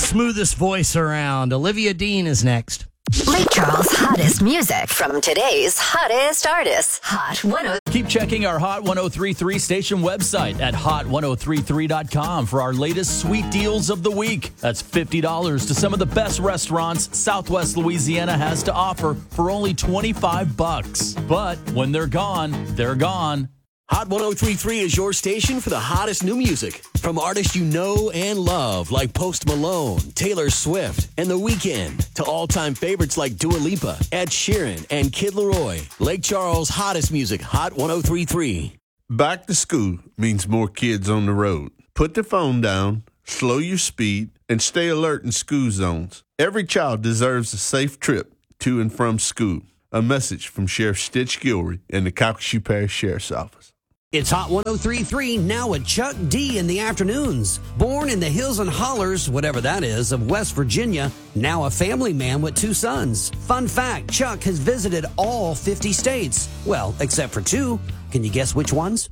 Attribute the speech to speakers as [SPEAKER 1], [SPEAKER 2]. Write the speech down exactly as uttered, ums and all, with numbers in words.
[SPEAKER 1] smoothest voice around. Olivia Dean is next.
[SPEAKER 2] Lake Charles' hottest music from today's hottest artists. Hot one oh three.
[SPEAKER 3] Keep checking our Hot ten thirty-three station website at hot ten thirty-three dot com for our latest sweet deals of the week. That's fifty dollars to some of the best restaurants Southwest Louisiana has to offer for only twenty-five bucks. But when they're gone, they're gone.
[SPEAKER 4] Hot ten thirty-three is your station for the hottest new music from artists you know and love like Post Malone, Taylor Swift, and The Weeknd to all-time favorites like Dua Lipa, Ed Sheeran, and Kid Laroi. Lake Charles' hottest music, Hot ten thirty-three.
[SPEAKER 5] Back to school means more kids on the road. Put the phone down, slow your speed, and stay alert in school zones. Every child deserves a safe trip to and from school. A message from Sheriff Stitch Gilroy and the Calcasieu Parish Sheriff's Office.
[SPEAKER 6] It's Hot ten thirty-three, now with Chuck D in the afternoons. Born in the hills and hollers, whatever that is, of West Virginia, now a family man with two sons. Fun fact, Chuck has visited all fifty states. Well, except for two. Can you guess which ones?